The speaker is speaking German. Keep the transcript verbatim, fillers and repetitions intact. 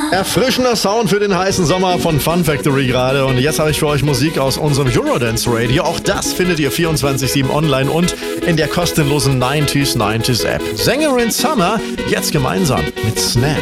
Erfrischender Sound für den heißen Sommer von Fun Factory gerade. Und jetzt habe ich für euch Musik aus unserem Eurodance Radio. Auch das findet ihr vierundzwanzig sieben online und in der kostenlosen neunzig neunzig App. Sängerin Summer, jetzt gemeinsam mit Snap.